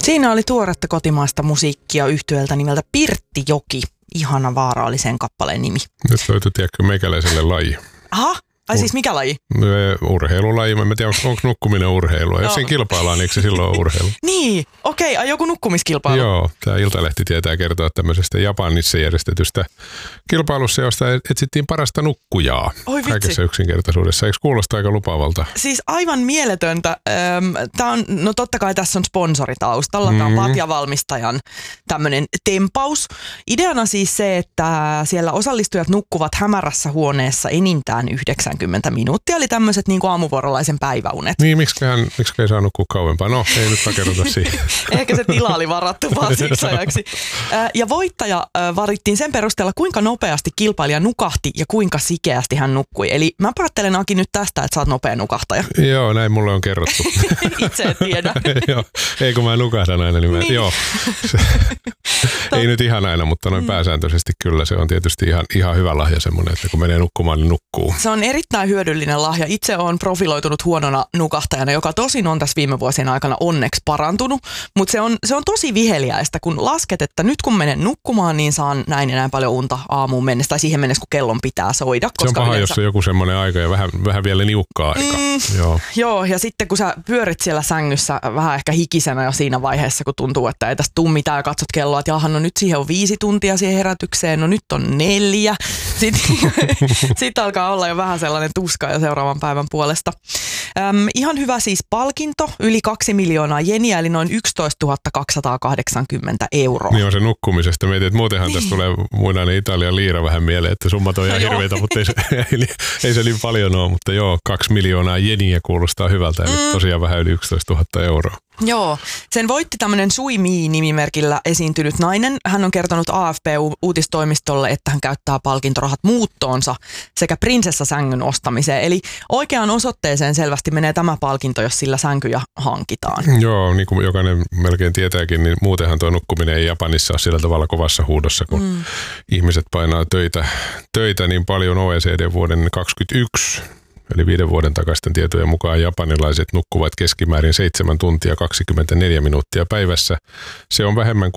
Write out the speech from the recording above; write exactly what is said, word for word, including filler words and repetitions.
Siinä oli tuoretta kotimaista musiikkia yhtyeeltä nimeltä Pirttijoki. Ihana vaarallisen kappaleen nimi. Nyt löytyi, tiedätkö, meikäläiselle laji. Aha, ai siis mikä laji? Urheilulaji. Mä en tiedä, onko nukkuminen urheilua. Jos siinä kilpaillaan, niin se silloin on urheilu? Niin, okei. Ai joku nukkumiskilpailu? Joo, tämä Iltalehti tietää kertoa tämmöisestä Japanissa järjestetystä kilpailussa, josta etsittiin parasta nukkujaa. Oi vitsi. Kaikessa yksinkertaisuudessa. Eikö kuulosta aika lupaavalta? Siis aivan mieletöntä. Tämä on, no totta kai tässä on sponsori taustalla. Tämä on mm-hmm. Patja-valmistajan tämmöinen tempaus. Ideana siis se, että siellä osallistujat nukkuvat hämärässä huoneessa enintään yhdeksänkymmentä minuuttia, eli tämmöiset niin kuin aamuvuorolaisen päiväunet. Niin, miksiköhän, miksikä ei saa nukkua kauempaa? No, ei nyt takerrota siihen. Ehkä se tila oli varattu vaan siksi ajaksi. Ja voittaja varittiin sen perusteella, kuinka nopeasti kilpailija nukahti ja kuinka sikeästi hän nukkui. Eli mä päättelen, Aki, nyt tästä, että sä oot nopea nukahtaja. Joo, näin mulle on kerrottu. Itse et tiedä. Joo, ei kun mä nukahdan aina, niin mä, niin. Joo. Ei nyt ihan aina, mutta noin mm. pääsääntöisesti kyllä se on tietysti ihan, ihan hyvä lahja semmoinen, että kun menee nukkumaan, niin nukkuu. Se on erittäin hyödyllinen lahja. Itse olen profiloitunut huonona nukahtajana, joka tosin on tässä viime vuosien aikana onneksi parantunut, mutta se on, se on tosi viheliäistä, kun lasket, että nyt kun menen nukkumaan, niin saan näin ja näin paljon unta aamuun mennessä tai siihen mennessä, kun kellon pitää soida. Koska se on paha, yleensä... jos on joku semmoinen aika ja vähän, vähän vielä niukkaa aika. Mm, joo. joo, ja sitten kun sä pyörit siellä sängyssä vähän ehkä hikisenä jo siinä vaiheessa, kun tuntuu, että ei tästä tule mitään ja katsot kelloa, että jaha, no nyt siihen on viisi tuntia siihen herätykseen, no nyt on neljä. Sitten sit alkaa olla jo vähän sellainen tuska jo seuraavan päivän puolesta. Öm, ihan hyvä siis palkinto, yli kaksi miljoonaa jeniä, eli noin yksitoistatuhatta kaksisataakahdeksankymmentä euroa. Niin on se nukkumisesta. Mietin, että muutenhan niin. Tästä tulee muinainen Italian liira vähän mieleen, että summat on ihan no hirveitä, mutta ei se, ei, ei se niin paljon ole. Mutta joo, kaksi miljoonaa jeniä kuulostaa hyvältä, eli mm. tosiaan vähän yli yksitoistatuhatta euroa. Joo, sen voitti tämmöinen Sui Mi-nimimerkillä esiintynyt nainen. Hän on kertonut A F P-uutistoimistolle, että hän käyttää palkintorahat muuttoonsa sekä prinsessasängyn ostamiseen. Eli oikeaan osoitteeseen selvästi menee tämä palkinto, jos sillä sänkyjä hankitaan. Joo, niin kuin jokainen melkein tietääkin, niin muutenhan tuo nukkuminen ei Japanissa ole sillä tavalla kovassa huudossa, kun mm. ihmiset painaa töitä, töitä niin paljon. O E C D-vuoden kaksikymmentäyksi. Eli viiden vuoden takaisten tietojen mukaan japanilaiset nukkuvat keskimäärin seitsemän tuntia kaksikymmentäneljä minuuttia päivässä. Se on vähemmän kuin